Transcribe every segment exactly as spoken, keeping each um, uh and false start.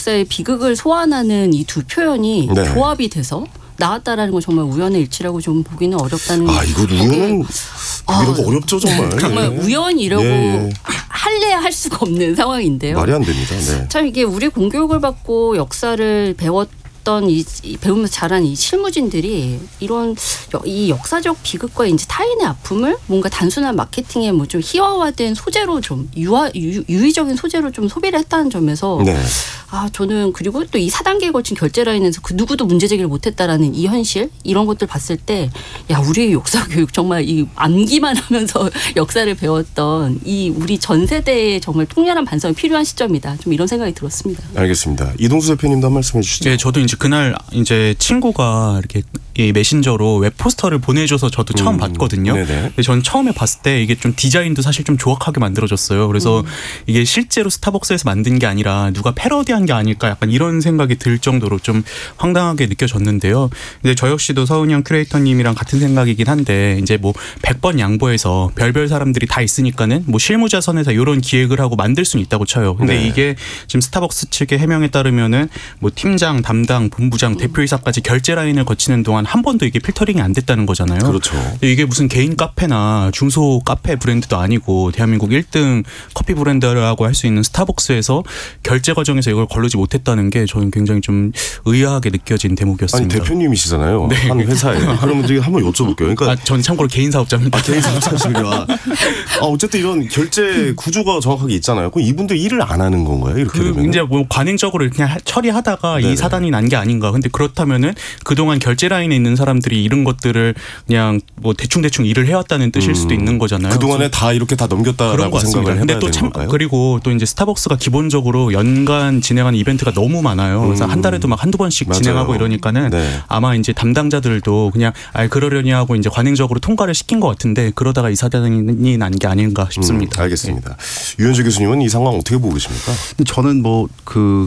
역사의 비극을 소환하는 이 두 표현이 네. 조합이 돼서 나왔다라는 건 정말 우연의 일치라고 좀 보기는 어렵다는. 아 이거 우연 아, 이런 거 어렵죠 정말. 정말 네. 우연이라고 예, 예. 할래야 할 수가 없는 상황인데요. 말이 안 됩니다. 네. 참 이게 우리 공교육을 받고 역사를 배웠던 이, 이 배우면서 자란 이 실무진들이 이런 이 역사적 비극과 이제 타인의 아픔을 뭔가 단순한 마케팅의 뭐 좀 희화화된 소재로 좀 유화, 유, 유의적인 소재로 좀 소비를 했다는 점에서 네. 아 저는 그리고 또 이 사 단계에 걸친 결제 라인에서 그 누구도 문제 제기를 못했다라는 이 현실 이런 것들 봤을 때 야 우리 역사 교육 정말 이 암기만 하면서 역사를 배웠던 이 우리 전 세대에 정말 통렬한 반성이 필요한 시점이다. 좀 이런 생각이 들었습니다. 알겠습니다. 이동수 대표님도 한 말씀해 주시죠. 네, 저도 이제 그날 이제 친구가 이렇게 이 메신저로 웹 포스터를 보내줘서 저도 처음 음, 봤거든요. 네네. 근데 전 처음에 봤을 때 이게 좀 디자인도 사실 좀 조악하게 만들어졌어요. 그래서 음. 이게 실제로 스타벅스에서 만든 게 아니라 누가 패러디한 게 아닐까 약간 이런 생각이 들 정도로 좀 황당하게 느껴졌는데요. 근데 저 역시도 서은영 큐레이터님이랑 같은 생각이긴 한데 이제 뭐 백 번 양보해서 별별 사람들이 다 있으니까는 뭐 실무자 선에서 이런 기획을 하고 만들 수는 있다고 쳐요. 근데 네. 이게 지금 스타벅스 측의 해명에 따르면은 뭐 팀장, 담당, 본부장, 대표이사까지 결제 라인을 거치는 동안 한 번도 이게 필터링이 안 됐다는 거잖아요. 그렇죠. 이게 무슨 개인 카페나 중소 카페 브랜드도 아니고 대한민국 일 등 커피 브랜드라고 할 수 있는 스타벅스에서 결제 과정에서 이걸 걸르지 못했다는 게 저는 굉장히 좀 의아하게 느껴진 대목이었습니다. 아니 대표님이시잖아요. 네. 한 회사에. 그러면 저기 한번 여쭤볼게요. 그러니까 아, 전 참고로 개인 사업자입니다. 아, 개인 사업자시군요. 아, 어쨌든 이런 결제 구조가 정확하게 있잖아요. 그럼 이분들 일을 안 하는 건가요? 이렇게 그 되면? 이제 뭐 관행적으로 그냥 하- 처리하다가 네네. 이 사단이 난 게 아닌가. 근데 그렇다면은 그동안 결제 라인에 있는 사람들이 이런 것들을 그냥 뭐 대충 대충 일을 해왔다는 뜻일 수도 있는 거잖아요. 그 동안에 다 이렇게 다 그런 넘겼다라고 것 같습니다. 생각을 근데 해봐야 또 되는 참 걸까요? 그리고 또 이제 스타벅스가 기본적으로 연간 진행하는 이벤트가 너무 많아요. 그래서 음. 한 달에도 막 한두 번씩 맞아요. 진행하고 이러니까는 네. 아마 이제 담당자들도 그냥 아 그러려니 하고 이제 관행적으로 통과를 시킨 것 같은데 그러다가 이 사단이 난 게 아닌가 싶습니다. 음, 알겠습니다. 유현재 교수님은 이 상황 어떻게 보고 계십니까? 근데 저는 뭐 그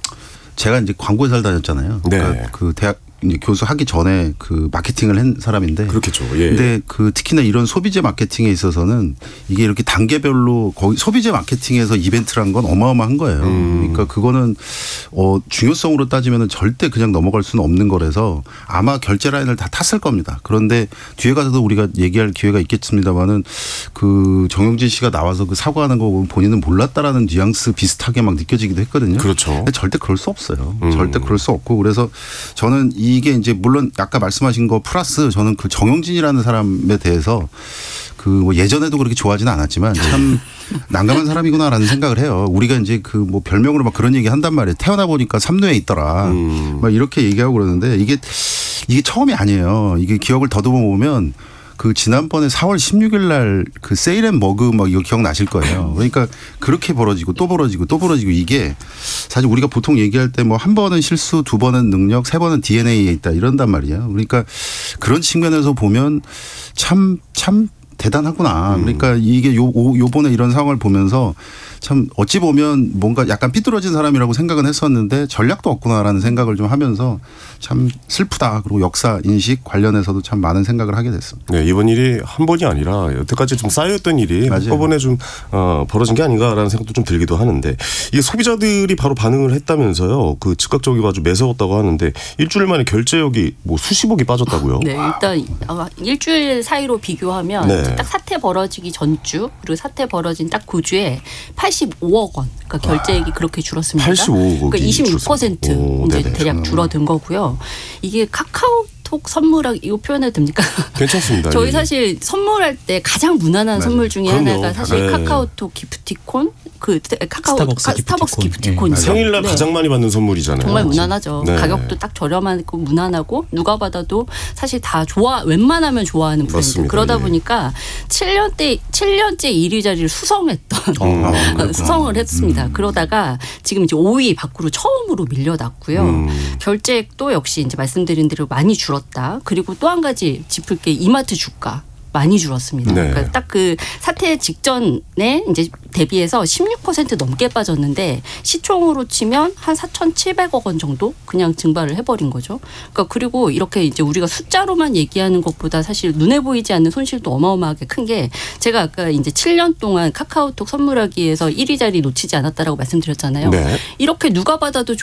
제가 이제 광고회사를 다녔잖아요. 네. 그러니까 그 대학 이제 교수 하기 전에 그 마케팅을 한 사람인데. 그렇겠죠. 예. 근데 그 특히나 이런 소비재 마케팅에 있어서는 이게 이렇게 단계별로 거기 소비재 마케팅에서 이벤트란 건 어마어마한 거예요. 음. 그러니까 그거는 어 중요성으로 따지면은 절대 그냥 넘어갈 수는 없는 거라서 아마 결제 라인을 다 탔을 겁니다. 그런데 뒤에 가서도 우리가 얘기할 기회가 있겠습니다만은 그 정영진 씨가 나와서 그 사과하는 거 보면 본인은 몰랐다라는 뉘앙스 비슷하게 막 느껴지기도 했거든요. 그렇죠. 근데 절대 그럴 수 없어요. 음. 절대 그럴 수 없고 그래서 저는 이게 이제 물론 아까 말씀하신 거 플러스 저는 그 정영진이라는 사람에 대해서 그 뭐 예전에도 그렇게 좋아하지는 않았지만 참 난감한 사람이구나라는 생각을 해요. 우리가 이제 그 뭐 별명으로 막 그런 얘기 한단 말이에요. 태어나 보니까 삼루에 있더라. 음. 막 이렇게 얘기하고 그러는데 이게 이게 처음이 아니에요. 이게 기억을 더듬어 보면 그 지난번에 사월 십육일 날 그 세일앤 머그 막 이거 기억나실 거예요. 그러니까 그렇게 벌어지고 또 벌어지고 또 벌어지고 이게 사실 우리가 보통 얘기할 때 뭐 한 번은 실수, 두 번은 능력, 세 번은 디엔에이에 있다 이런단 말이에요. 그러니까 그런 측면에서 보면 참, 참 대단하구나. 그러니까 이게 요, 요번에 이런 상황을 보면서 참 어찌 보면 뭔가 약간 삐뚤어진 사람이라고 생각은 했었는데 전략도 없구나라는 생각을 좀 하면서 참 슬프다. 그리고 역사 인식 관련해서도 참 많은 생각을 하게 됐습니다. 네, 이번 일이 한 번이 아니라 여태까지 좀 쌓였던 일이 맞아요. 한꺼번에 좀 어, 벌어진 게 아닌가라는 생각도 좀 들기도 하는데 이게 소비자들이 바로 반응을 했다면서요. 그 즉각적이고 아주 매서웠다고 하는데 일주일 만에 결제액이 뭐 수십억이 빠졌다고요? 네, 일단 아마 일주일 사이로 비교하면 네. 딱 사태 벌어지기 전주 그리고 사태 벌어진 딱 그 주에 팔십오억 원. 그러니까 결제액이 그렇게 줄었습니다. 팔십오억이 그러니까 이십육 퍼센트 오, 이제 네네. 대략 줄어든 거고요. 이게 카카오톡 선물하기 이거 표현해도 됩니까? 괜찮습니다. 저희 예. 사실 선물할 때 가장 무난한 맞아요. 선물 중에 그럼요. 하나가 사실 네. 카카오톡 기프티콘 그 카카오 스타벅스 카- 기프티콘. 스타벅스 네, 기프티콘이죠. 생일날 네. 가장 많이 받는 선물이잖아요. 정말 무난하죠. 네. 가격도 딱 저렴하고 무난하고 누가 받아도 사실 다 좋아 웬만하면 좋아하는 브랜드. 맞습니다. 그러다 예. 보니까 칠 년대 칠 년째 일 위 자리를 수성했던 아, 그렇구나. 수성을 했습니다. 그러다가 지금 이제 오 위 밖으로 처음으로 밀려났고요. 음. 결제액도 역시 이제 말씀드린 대로 많이 줄었다. 그리고 또 한 가지 짚을 게 이마트 주가. 많이 줄었습니다. 네. 그러니까 딱 그 사태 직전에 이제 대비해서 십육 퍼센트 넘게 빠졌는데 시총으로 치면 한 사천칠백억 원 정도 그냥 증발을 해버린 거죠. 그러니까 그리고 이렇게 이제 우리가 숫자로만 얘기하는 것보다 사실 눈에 보이지 않는 손실도 어마어마하게 큰 게 제가 아까 이제 칠 년 동안 카카오톡 선물하기에서 일 위 자리 놓치지 않았다라고 말씀드렸잖아요. 네. 이렇게 누가 받아도